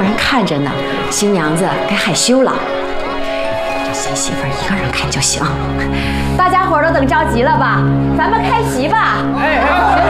人看着呢，新娘子该害羞了。这新媳妇一个人看就行。大家伙都等着急了吧？咱们开席吧！哎。